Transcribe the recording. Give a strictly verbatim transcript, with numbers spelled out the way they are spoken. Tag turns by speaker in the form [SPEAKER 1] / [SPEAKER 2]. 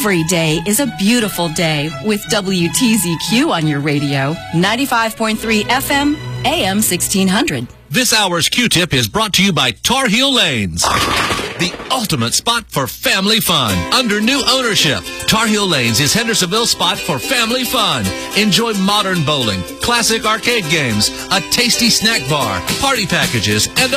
[SPEAKER 1] Every day is a beautiful day with W T Z Q on your radio. ninety-five point three F M, A M sixteen hundred.
[SPEAKER 2] This hour's Q-Tip is brought to you by Tar Heel Lanes, the ultimate spot for family fun. Under new ownership, Tar Heel Lanes is Hendersonville's spot for family fun. Enjoy modern bowling, classic arcade games, a tasty snack bar, party packages, and